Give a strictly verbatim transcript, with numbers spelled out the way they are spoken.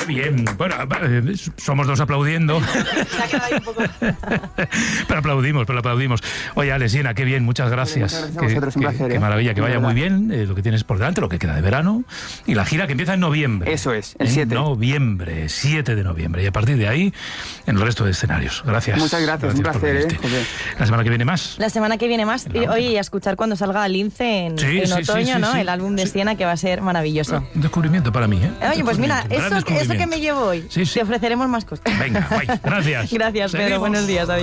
qué bien. Bueno, eh, somos dos aplaudiendo. Se ha quedado ahí un poco. Pero aplaudimos, pero aplaudimos. Oye, Ale, Siena, qué bien, muchas gracias. Muchas gracias a Qué, vosotros, un qué- placer, qué ¿eh? maravilla, que De vaya verdad. muy bien eh, lo que tienes por delante, lo que queda de verano. Y la gira que empieza en noviembre. Eso es, el En siete. noviembre, siete de noviembre. Y a partir de ahí, en el resto de escenarios. Gracias. Muchas gracias, un por placer, venirte. ¿eh, José? La semana que viene más. La semana que viene más. En la Y, otra. oye, y a escuchar cuando salga Lince en, Sí, en sí, sí, otoño, sí, ¿no? sí. El álbum de Sí. Siena, que va a ser maravilloso. Un descubrimiento para mí, ¿eh? Oye, pues mira, Descubrimiento, gran eso, eso que descubrimiento. me llevo hoy. Sí, sí. Te ofreceremos más cosas. Venga, guay. Gracias. Gracias, Pedro. Seguimos. Buenos días. Adiós.